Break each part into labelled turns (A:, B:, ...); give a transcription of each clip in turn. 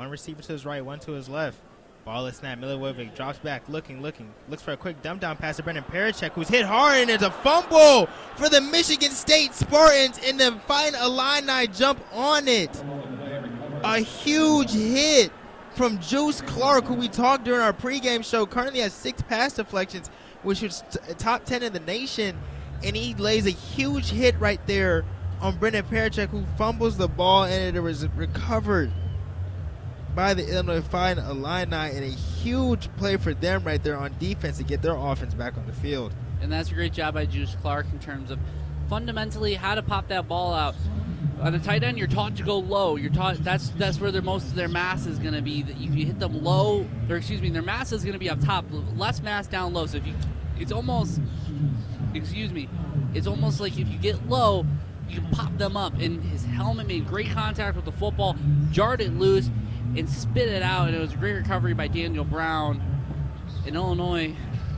A: One receiver to his right, one to his left. Ball is snapped. Milivojevic drops back, looking, looks for a quick dump down pass to Brendan Parachek, who's hit hard, and there's a fumble for the Michigan State Spartans, and the Fighting Illini jump on it. A huge hit from Juice Clark, who we talked during our pregame show, currently has 6 pass deflections, which is top 10 in the nation, and he lays a huge hit right there on Brendan Parachek, who fumbles the ball, and it was recovered by the Illinois Fighting Illini, and a huge play for them right there on defense to get their offense back on the field.
B: And that's a great job by Juice Clark in terms of fundamentally how to pop that ball out. On a tight end, you're taught to go low. You're taught that's where most of their mass is going to be. That if you hit them low, their mass is going to be up top, less mass down low. So it's almost like if you get low, you can pop them up. And his helmet made great contact with the football, jarred it loose, and spit it out, and it was a great recovery by Daniel Brown. And Illinois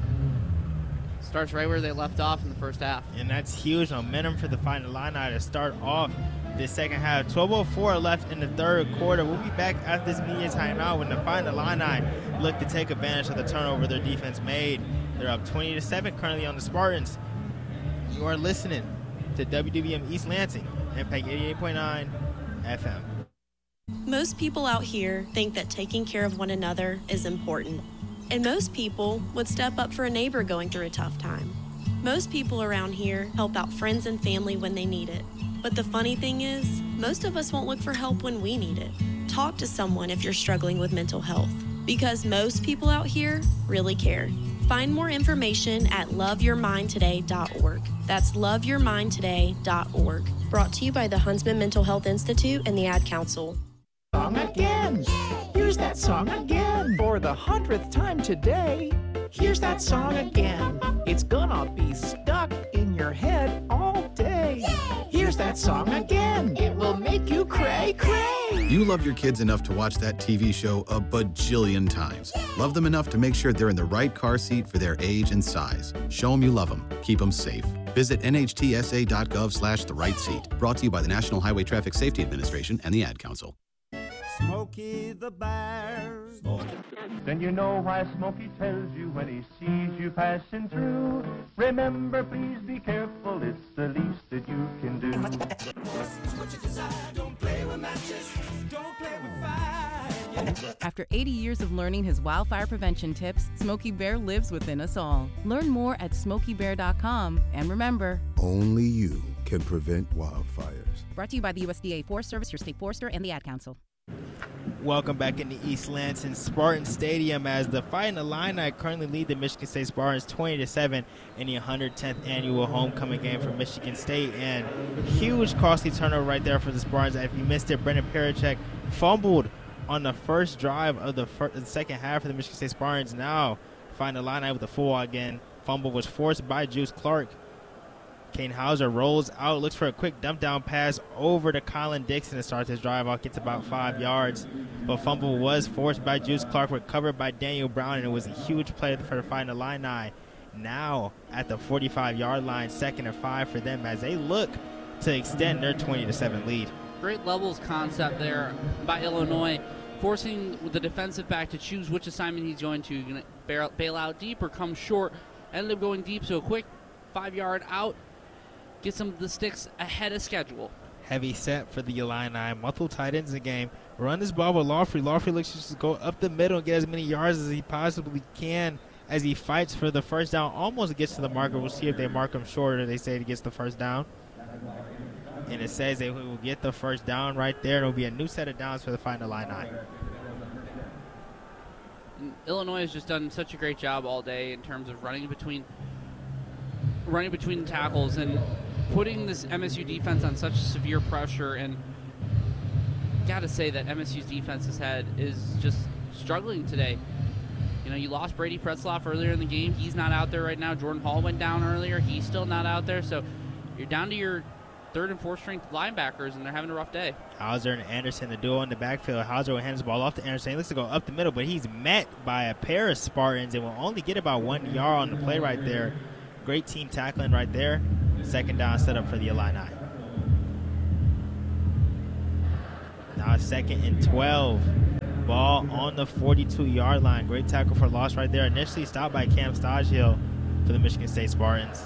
B: starts right where they left off in the first half.
A: And that's huge momentum for the Fighting Illini to start off this second half. 12:04 left in the third quarter. We'll be back after this media timeout when the Fighting Illini look to take advantage of the turnover their defense made. They're up 20-7 currently on the Spartans. You are listening to WWM East Lansing, Impact 88.9 FM.
C: Most people out here think that taking care of one another is important. And most people would step up for a neighbor going through a tough time. Most people around here help out friends and family when they need it. But the funny thing is, most of us won't look for help when we need it. Talk to someone if you're struggling with mental health, because most people out here really care. Find more information at loveyourmindtoday.org. That's loveyourmindtoday.org. Brought to you by the Huntsman Mental Health Institute and the Ad Council.
D: Song again. Here's that song again. For the 100th time today. Here's that song again. It's gonna be stuck in your head all day. Here's that song again. It will make you cray, cray.
E: You love your kids enough to watch that TV show a bajillion times. Love them enough to make sure they're in the right car seat for their age and size. Show them you love them. Keep them safe. Visit nhtsa.gov/the right seat. Brought to you by the National Highway Traffic Safety Administration and the Ad Council.
F: Smokey the Bear. Then you know why Smokey tells you when he sees you passing through. Remember, please be careful, it's the least that you can do. What you desire, don't play with matches, don't play with fire.
G: After 80 years of learning his wildfire prevention tips, Smokey Bear lives within us all. Learn more at SmokeyBear.com, and remember,
H: only you can prevent wildfires.
G: Brought to you by the USDA Forest Service, your state forester, and the Ad Council.
A: Welcome back into East Lansing Spartan Stadium as the Fighting Illini currently lead the Michigan State Spartans 20-7 in the 110th annual homecoming game for Michigan State. And huge costly turnover right there for the Spartans. If you missed it, Brendan Parachek fumbled on the first drive of the second half for the Michigan State Spartans. Now Fighting Illini with the full again. Fumble was forced by Juice Clark. Kane Hauser rolls out, looks for a quick dump down pass over to Colin Dixon to start his drive off, gets about 5 yards. But fumble was forced by Juice Clark, recovered by Daniel Brown, and it was a huge play for the Fighting Illini. Now at the 45-yard line, 2nd and 5 for them as they look to extend their 20-7 lead.
B: Great levels concept there by Illinois, forcing the defensive back to choose which assignment he's going to. Going to bail out deep or come short. Ended up going deep, so a quick 5-yard out. Get some of the sticks ahead of schedule.
A: Heavy set for the Illini. Multiple tight ends in the game. Run this ball with Lawfrey. Lawfrey looks to just go up the middle and get as many yards as he possibly can as he fights for the first down. Almost gets to the marker. We'll see if they mark him short or they say he gets the first down. And it says they will get the first down right there. It will be a new set of downs for the Fighting Illini.
B: Illinois has just done such a great job all day in terms of running between tackles and putting this MSU defense on such severe pressure. And got to say that MSU's defense is just struggling today. You know, you lost Brady Pretzloff earlier in the game. He's not out there right now. Jordan Hall went down earlier. He's still not out there. So you're down to your third and fourth string linebackers, and they're having a rough day.
A: Hauser and Anderson, the duo in the backfield. Hauser will hand the ball off to Anderson. He looks to go up the middle, but he's met by a pair of Spartans and will only get about 1 yard on the play right there. Great team tackling right there. 2nd down set up for the Illini. Now 2nd and 12. Ball on the 42-yard line. Great tackle for loss right there. Initially stopped by Cam Stogill for the Michigan State Spartans.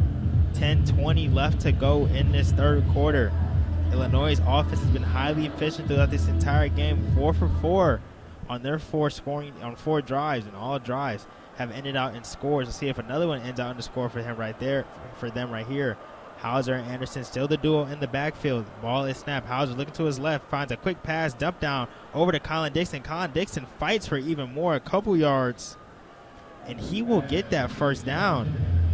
A: 10:20 left to go in this third quarter. Illinois' offense has been highly efficient throughout this entire game. 4 for 4 on their 4 drives, and all drives have ended out in scores. Let's see if another one ends out in the score for him right there, for them right here. Hauser and Anderson still the duo in the backfield. Ball is snapped. Hauser looking to his left, finds a quick pass, dump down over to Colin Dixon. Colin Dixon fights for even more, a couple yards, and he will get that first down.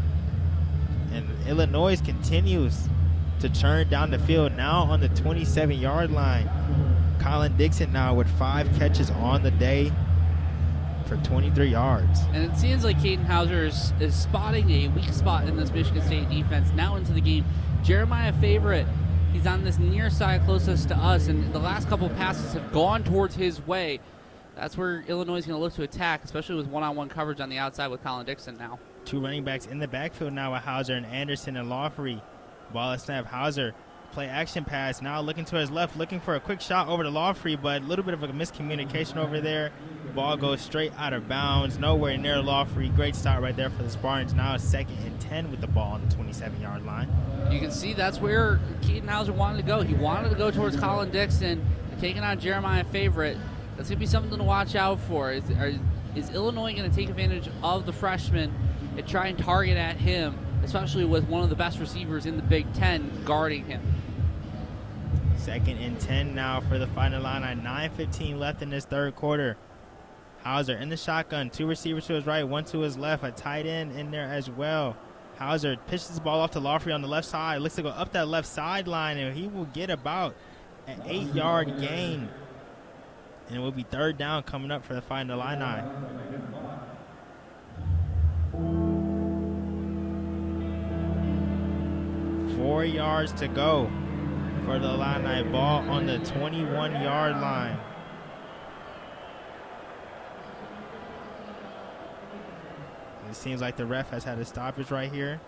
A: And Illinois continues to churn down the field, now on the 27-yard line. Colin Dixon now with 5 catches on the day for 23 yards.
B: And it seems like Caden Hauser is spotting a weak spot in this Michigan State defense now into the game. Jeremiah Favorite, he's on this near side closest to us, and the last couple passes have gone towards his way. That's where Illinois is going to look to attack, especially with one-on-one coverage on the outside with Colin Dixon now.
A: 2 running backs in the backfield now with Hauser and Anderson and Lawfrey. Ball is snapped. Hauser play action pass, now looking to his left, looking for a quick shot over to Lawfrey, but a little bit of a miscommunication over there. Ball goes straight out of bounds, nowhere near Lawfrey. Great start right there for the Spartans. Now a 2nd and 10 with the ball on the 27-yard line.
B: You can see that's where Caden Hauser wanted to go. He wanted to go towards Colin Dixon, taking on Jeremiah Favorite. That's going to be something to watch out for. Is Illinois going to take advantage of the freshman and try and target at him, especially with one of the best receivers in the Big Ten guarding him?
A: 2nd and 10 now for the final line. 9:15 left in this third quarter. Hauser in the shotgun. 2 receivers to his right, 1 to his left. A tight end in there as well. Hauser pitches the ball off to Lawfrey on the left side. Looks to go up that left sideline, and he will get about an 8-yard gain. And it will be 3rd down coming up for the final line. 4 yards to go for the Illini. Ball on the 21-yard line. It seems like the ref has had a stoppage right here.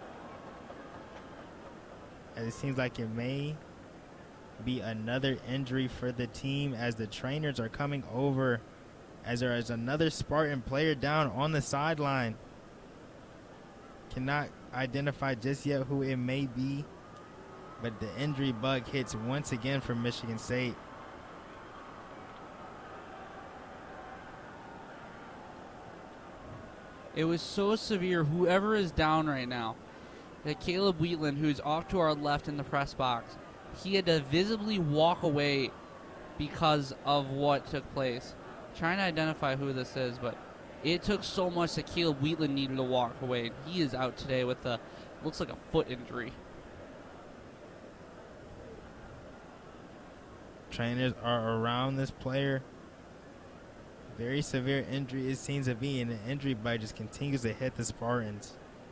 A: And it seems like it may be another injury for the team as the trainers are coming over, as there is another Spartan player down on the sideline. Cannot identify just yet who it may be, but the injury bug hits once again for Michigan State.
B: It was so severe, whoever is down right now, that Caleb Wheatland, who's off to our left in the press box, he had to visibly walk away because of what took place. Trying to identify who this is, but it took so much that Caleb Wheatland needed to walk away. He is out today with looks like a foot injury.
A: Trainers are around this player. Very severe injury it seems to be, and the injury bug just continues to hit the Spartans.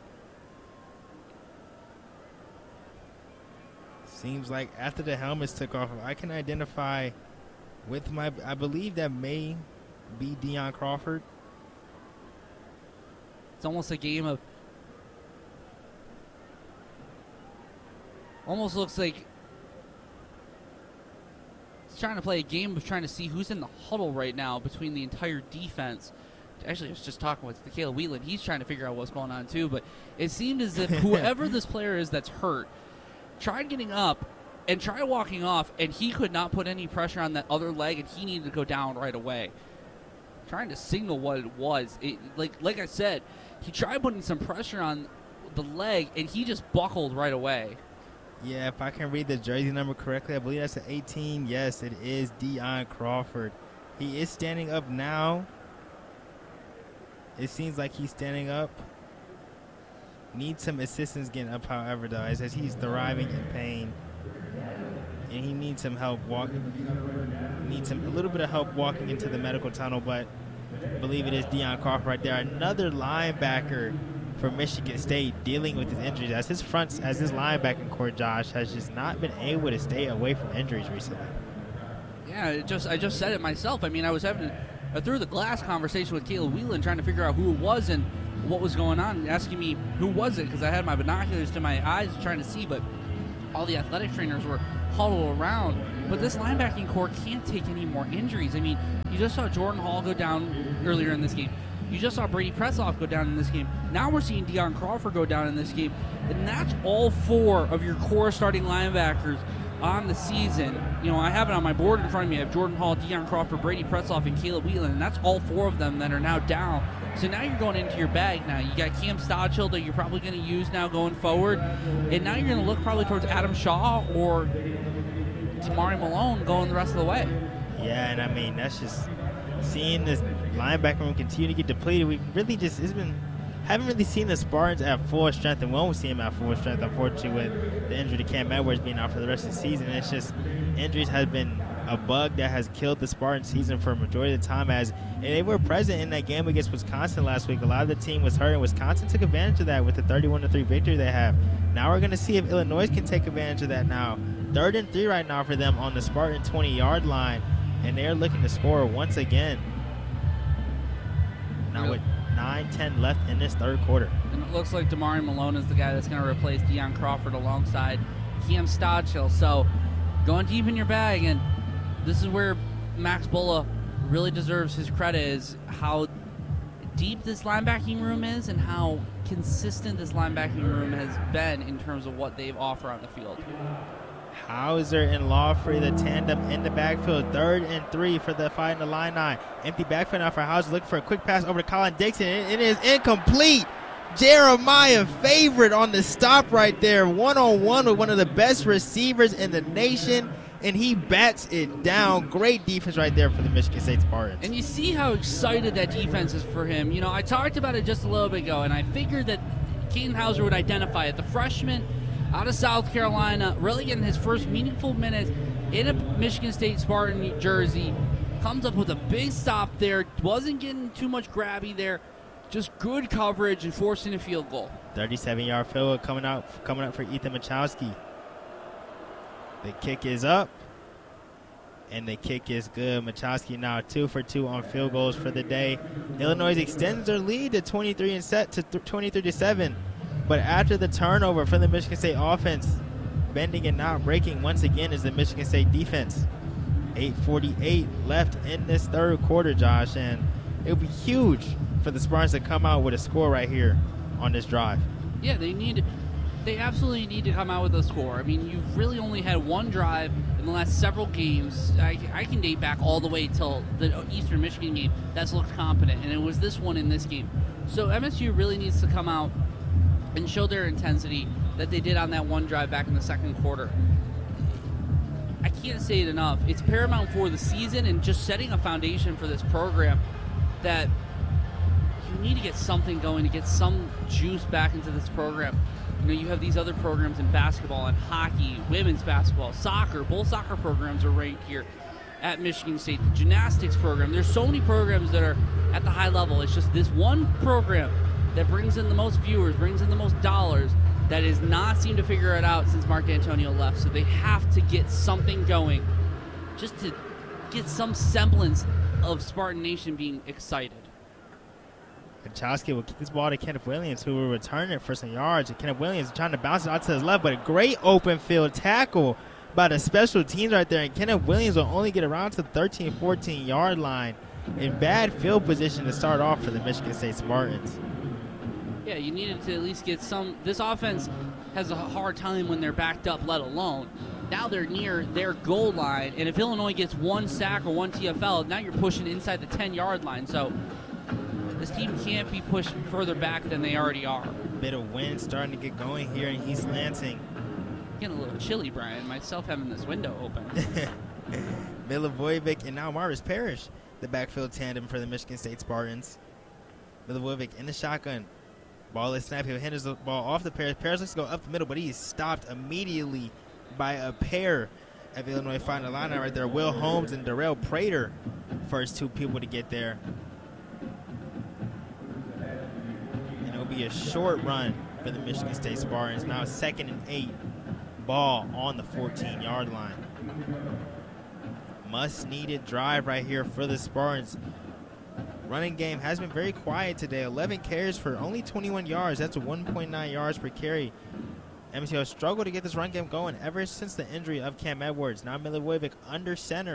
A: Seems like after the helmets took off, I can identify with I believe that may be Deion Crawford.
B: It's almost a game of, almost looks like he's trying to play a game of trying to see who's in the huddle right now between the entire defense. Actually, I was just talking with Caleb Wheatland. He's trying to figure out what's going on too, but it seemed as if whoever this player is that's hurt tried getting up and tried walking off, and he could not put any pressure on that other leg, and he needed to go down right away. Trying to signal what it was. Like I said, he tried putting some pressure on the leg, and he just buckled right away.
A: Yeah, if I can read the jersey number correctly, I believe that's an 18. Yes, it is Deion Crawford. He is standing up now. It seems like he's standing up. Needs some assistance getting up, however, though. It says he's thriving in pain, and he needs some help a little bit of help walking into the medical tunnel, but I believe it is Deion Crawford right there. Another linebacker for Michigan State dealing with his injuries, as his linebacking core, Josh, has just not been able to stay away from injuries recently.
B: Yeah, I just said it myself. I mean, I was having a through the glass conversation with Caleb Wheatland, trying to figure out who it was and what was going on, and asking me who was it, because I had my binoculars to my eyes trying to see, but all the athletic trainers were huddled around. But this linebacking core can't take any more injuries. I mean, You just saw Jordan Hall go down earlier in this game. You just saw Brady Presloff go down in this game. Now we're seeing Deion Crawford go down in this game. And that's all 4 of your core starting linebackers on the season. You know, I have it on my board in front of me. I have Jordan Hall, Deion Crawford, Brady Presloff, and Caleb Whelan. And that's all 4 of them that are now down. So now you're going into your bag now. You got Cam Stodchill that you're probably going to use now going forward. And now you're going to look probably towards Adam Shaw or Damari Malone going the rest of the way.
A: Yeah, and I mean, that's just seeing this linebacker room continue to get depleted. We really just haven't really seen the Spartans at full strength, and we won't see them at full strength, unfortunately, with the injury to Cam Edwards being out for the rest of the season. And it's just injuries has been a bug that has killed the Spartan season for a majority of the time, as they were present in that game against Wisconsin last week. A lot of the team was hurt, and Wisconsin took advantage of that with the 31-3 victory they have. Now we're going to see if Illinois can take advantage of that now. 3rd and 3 right now for them on the Spartan 20-yard line, and they're looking to score once again. Now with 9-10 left in this 3rd quarter.
B: And it looks like Damari Malone is the guy that's going to replace Deion Crawford alongside Cam Stodchill. So going deep in your bag, and this is where Max Bulla really deserves his credit, is how deep this linebacking room is and how consistent this linebacking room has been in terms of what they've offered on the field.
A: Hauser and Lawfrey, the tandem in the backfield. 3rd and 3 for the Fighting Illini. Empty backfield now for Hauser. Looking for a quick pass over to Colin Dixon. It is incomplete. Jeremiah Favorite on the stop right there. One-on-one with one of the best receivers in the nation, and he bats it down. Great defense right there for the Michigan State Spartans.
B: And you see how excited that defense is for him. You know, I talked about it just a little bit ago, and I figured that Keaton Hauser would identify it. The freshman out of South Carolina, really getting his first meaningful minutes in a Michigan State Spartan jersey. Comes up with a big stop there. Wasn't getting too much grabby there. Just good coverage and forcing a field goal.
A: 37-yard field goal coming up for Ethan Machowski. The kick is up, and the kick is good. Machowski now 2 for 2 on field goals for the day. Illinois extends their lead to 23-7. But after the turnover for the Michigan State offense, bending and not breaking once again is the Michigan State defense. 8:48 left in this 3rd quarter, Josh, and it would be huge for the Spartans to come out with a score right here on this drive.
B: Yeah, they absolutely need to come out with a score. I mean, you've really only had one drive in the last several games. I can date back all the way till the Eastern Michigan game that's looked competent, and it was this one in this game. So MSU really needs to come out and show their intensity that they did on that one drive back in the 2nd quarter. I can't say it enough. It's paramount for the season and just setting a foundation for this program that you need to get something going, to get some juice back into this program. You know, you have these other programs in basketball and hockey, women's basketball, soccer. Both soccer programs are ranked here at Michigan State. The gymnastics program. There's so many programs that are at the high level. It's just this one program that brings in the most viewers, brings in the most dollars, that has not seemed to figure it out since Mark D'Antonio left. So they have to get something going just to get some semblance of Spartan Nation being excited.
A: Machowski will kick this ball to Kenneth Williams, who will return it for some yards. And Kenneth Williams trying to bounce it out to his left, but a great open field tackle by the special teams right there. And Kenneth Williams will only get around to the 13, 14-yard line in bad field position to start off for the Michigan State Spartans.
B: Yeah, you needed to at least get some. This offense has a hard time when they're backed up, let alone. Now they're near their goal line, and if Illinois gets one sack or one TFL, now you're pushing inside the 10-yard line. So this team can't be pushed further back than they already are.
A: Bit of wind starting to get going here in East Lansing.
B: Getting a little chilly, Brian. Myself having this window open.
A: Milivojevic and now Marvis Parrish, the backfield tandem for the Michigan State Spartans. Milivojevic in the shotgun. Ball is snapped. He'll hit his ball off the Parrish. Parrish looks to go up the middle, but he is stopped immediately by a pair of Illinois Fighting Illini right there. Will Holmes and Darrell Prater, first 2 people to get there. And it'll be a short run for the Michigan State Spartans. Now 2nd and 8. Ball on the 14-yard line. Must-needed drive right here for the Spartans. Running game has been very quiet today. 11 carries for only 21 yards. That's 1.9 yards per carry. MSU has struggled to get this run game going ever since the injury of Cam Edwards. Now Milivojevic under center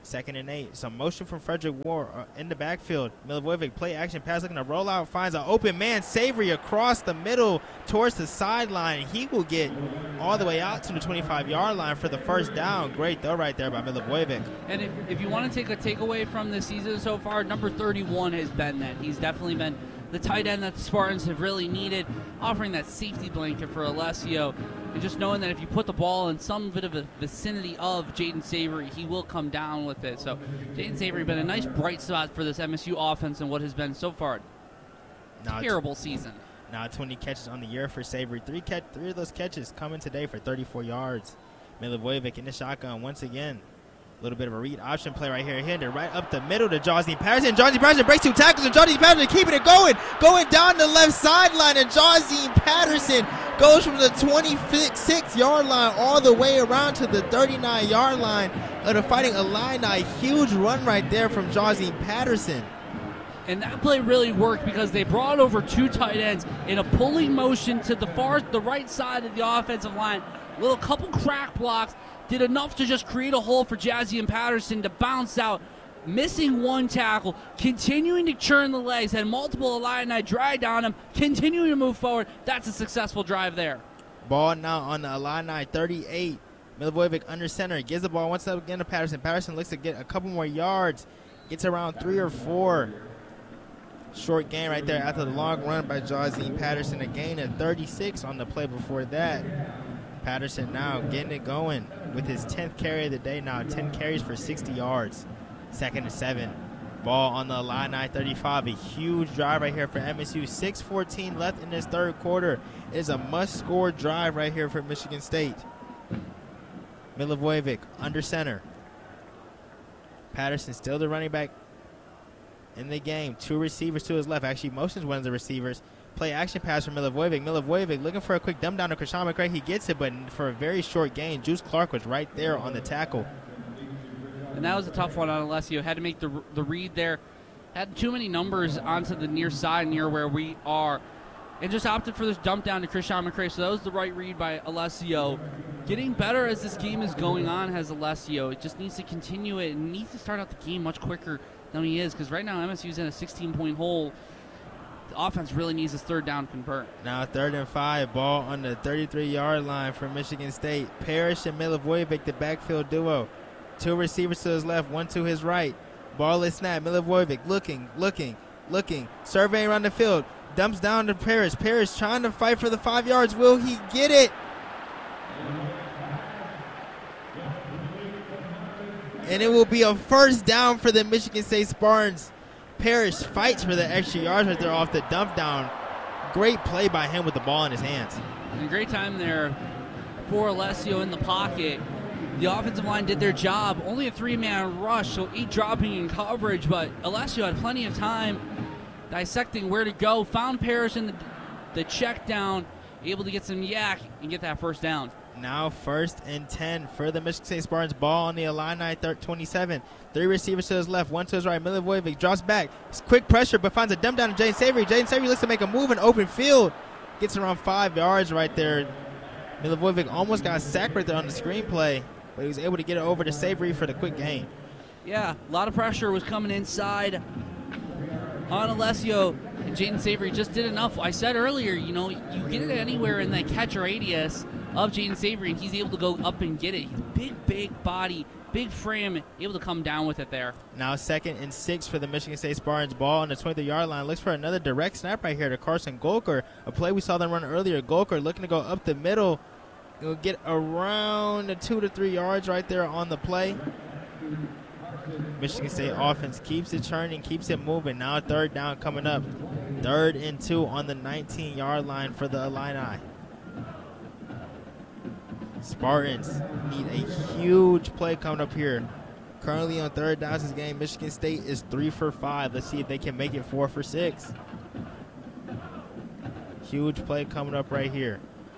A: 2nd and 8. Some motion from Frederick Ward in the backfield. Milivojevic play action pass looking to roll out. Finds an open man. Savory across the middle towards the sideline. He will get all the way out to the 25-yard line for the first down. Great throw right there by Milivojevic.
B: And if you want to take a takeaway from the season so far, number 31 has been that. He's definitely been the tight end that the Spartans have really needed, offering that safety blanket for Alessio. And just knowing that if you put the ball in some bit of a vicinity of Jaden Savory, he will come down with it. So Jaden Savory been a nice bright spot for this MSU offense and what has been so far a terrible season.
A: Now 20 catches on the year for Savory. Three of those catches coming today for 34 yards. Milivojevic in the shotgun once again. A little bit of a read option play right here. Handed right up the middle to Josny Patterson. Josny Patterson breaks 2 tackles, and Josny Patterson keeping it going down the left sideline. And Josny Patterson goes from the 26-yard line all the way around to the 39-yard line of the Fighting Illini. Huge run right there from Josny Patterson.
B: And that play really worked because they brought over 2 tight ends in a pulling motion to the right side of the offensive line. Little couple crack blocks did enough to just create a hole for Jazzy and Patterson to bounce out, missing 1 tackle, continuing to churn the legs, had multiple Illini dragged on him, continuing to move forward. That's a successful drive there.
A: Ball now on the Illini 38. Milivojevic under center, gives the ball once again to Patterson. Patterson looks to get a couple more yards, gets around 3 or 4. Short gain right there after the long run by Josny Patterson. A gain of 36 on the play before that. Patterson now getting it going with his 10th carry of the day now. 10 carries for 60 yards. 2nd and 7. Ball on the Illini 35. A huge drive right here for MSU. 6:14 left in this third quarter. It is a must-score drive right here for Michigan State. Milivojevic under center. Patterson still the running back in the game. 2 receivers to his left. Actually motions one of the receivers. Play action pass from Milivojevic. Milivojevic looking for a quick dumb down to Krishan McCray. He gets it, but for a very short gain. Juice Clark was right there on the tackle.
B: And that was a tough one on Alessio. Had to make the read there. Had too many numbers onto the near side near where we are. And just opted for this dump down to Krishan McCray. So that was the right read by Alessio. Getting better as this game is going on has Alessio. It just needs to continue it and needs to start out the game much quicker than he is. Because right now MSU's in a 16-point hole. The offense really needs this third down convert.
A: Now 3rd and 5. Ball on the 33-yard line for Michigan State. Parrish and Milivojevic, the backfield duo. 2 receivers to his left, 1 to his right. Ball is snapped. Milivojevic looking. Surveying around the field. Dumps down to Parrish. Parrish trying to fight for the 5 yards. Will he get it? And it will be a first down for the Michigan State Spartans. Parrish fights for the extra yards right there off the dump down. Great play by him with the ball in his hands.
B: And great time there for Alessio in the pocket. The offensive line did their job. Only a 3-man rush, so 8 dropping in coverage, but Alessio had plenty of time dissecting where to go. Found Parrish in the check down, able to get some yak and get that first down.
A: Now 1st and 10 for the Michigan State Spartans. Ball on the Illini 27. 3 receivers to his left, 1 to his right. Milivojevic drops back. It's quick pressure, but finds a dump down to Jaden Savory. Jaden Savory looks to make a move in open field. Gets around 5 yards right there. Milivojevic almost got sacked right there on the screenplay, but he was able to get it over to Savory for the quick gain.
B: Yeah, a lot of pressure was coming inside on Alessio, and Jaden Savory just did enough. I said earlier, you get it anywhere in that catch radius of Jaden Savory, and he's able to go up and get it. He's big body, big frame, able to come down with it there.
A: Now 2nd and 6 for the Michigan State Spartans. Ball on the 23-yard line. Looks for another direct snap right here to Carson Golker. A play we saw them run earlier. Golker looking to go up the middle. He'll get around the 2 to 3 yards right there on the play. Michigan State offense keeps it churning, keeps it moving. Now 3rd down coming up. 3rd and 2 on the 19-yard line for the Illini. Spartans need a huge play coming up here. Currently on 3rd downs this game, Michigan State is 3 for 5. Let's see if they can make it 4 for 6. Huge play coming up right here.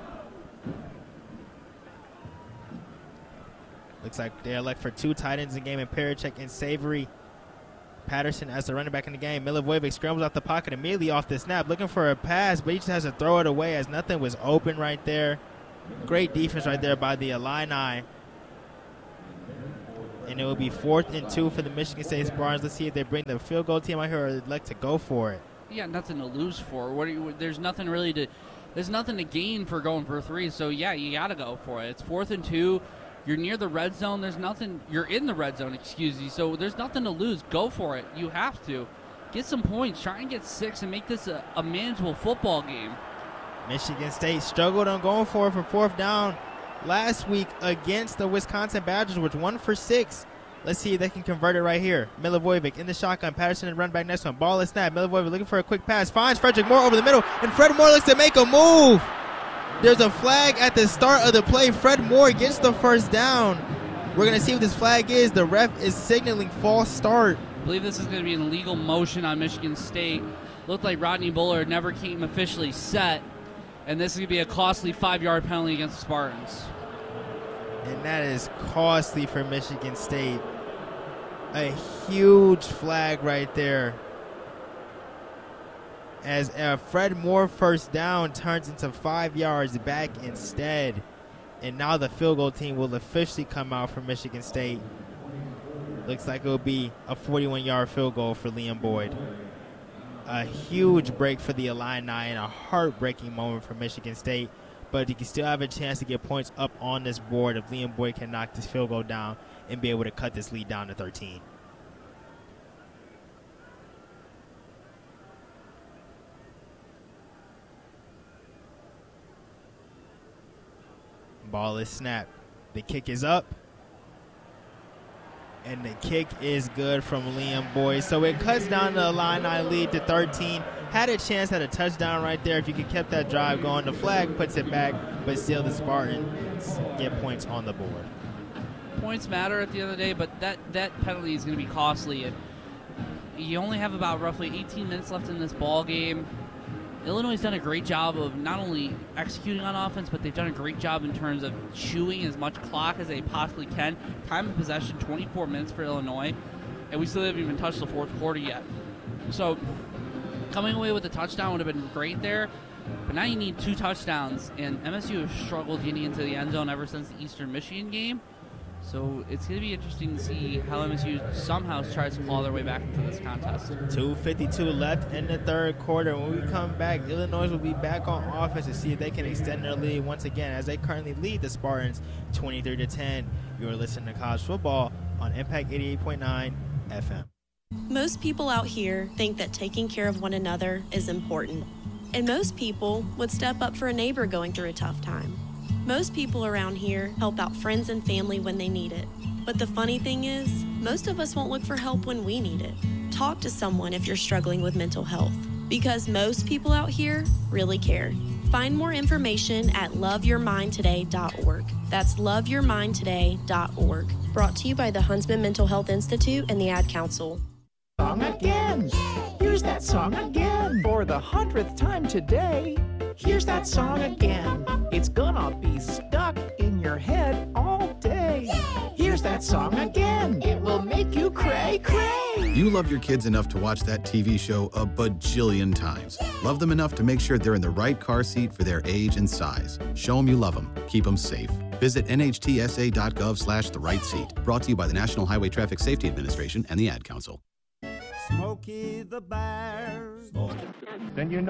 A: Looks like they elect for 2 tight ends in the game, and Parachek and Savory. Patterson as the running back in the game. Milivojevic scrambles out the pocket immediately off the snap, looking for a pass, but he just has to throw it away as nothing was open right there. Great defense right there by the Illini. And it will be 4th and 2 for the Michigan State Spartans. Let's see if they bring the field goal team out here or they'd like to go for it.
B: Yeah, nothing to lose for. There's nothing really there's nothing to gain for going for 3. So yeah, you got to go for it. It's 4th and 2. You're near the red zone. You're in the red zone, excuse me. So there's nothing to lose. Go for it. You have to. Get some points. Try and get 6 and make this a manageable football game.
A: Michigan State struggled on going for it for 4th down last week against the Wisconsin Badgers, which 1 for 6. Let's see if they can convert it right here. Milivojevic in the shotgun. Patterson and run back next one. Ball is snapped. Milivojevic looking for a quick pass. Finds Frederick Moore over the middle. And Fred Moore looks to make a move. There's a flag at the start of the play. Fred Moore gets the 1st down. We're going to see what this flag is. The ref is signaling false start.
B: I believe this is going to be an illegal motion on Michigan State. Looked like Rodney Bullard never came officially set. And this is going to be a costly 5-yard penalty against the Spartans.
A: And that is costly for Michigan State. A huge flag right there. As a Fred Moore 1st down turns into 5 yards back instead. And now the field goal team will officially come out for Michigan State. Looks like it will be a 41-yard field goal for Liam Boyd. A huge break for the Illini and a heartbreaking moment for Michigan State. But you can still have a chance to get points up on this board if Liam Boyd can knock this field goal down and be able to cut this lead down to 13. Ball is snapped. The kick is up. And the kick is good from Liam Boyd. So it cuts down the Illini lead to 13. Had a chance at a touchdown right there. If you could kept that drive going, the flag puts it back, but still the Spartans get points on the board.
B: Points matter at the end of the day, but that penalty is going to be costly. And you only have about roughly 18 minutes left in this ball game. Illinois has done a great job of not only executing on offense, but they've done a great job in terms of chewing as much clock as they possibly can. Time of possession, 24 minutes for Illinois, and we still haven't even touched the 4th quarter yet. So coming away with a touchdown would have been great there, but now you need 2 touchdowns, and MSU has struggled getting into the end zone ever since the Eastern Michigan game. So it's going to be interesting to see how MSU somehow tries to claw their way back into this contest.
A: 2:52 left in the 3rd quarter. When we come back, Illinois will be back on offense to see if they can extend their lead once again as they currently lead the Spartans 23-10. You're listening to College Football on Impact 88.9 FM.
C: Most people out here think that taking care of one another is important. And most people would step up for a neighbor going through a tough time. Most people around here help out friends and family when they need it. But the funny thing is, most of us won't look for help when we need it. Talk to someone if you're struggling with mental health, because most people out here really care. Find more information at loveyourmindtoday.org. That's loveyourmindtoday.org. Brought to you by the Huntsman Mental Health Institute and the Ad Council.
D: Song again. Here's that song again. For the 100th time today. Here's that song again. It's gonna be stuck in your head all day. Here's that song again. It will make you cray, cray.
E: You love your kids enough to watch that TV show a bajillion times. Love them enough to make sure they're in the right car seat for their age and size. Show them you love them. Keep them safe. Visit nhtsa.gov/the-right-seat. Brought to you by the National Highway Traffic Safety Administration and the Ad Council.
F: Smokey the Bear. Then you know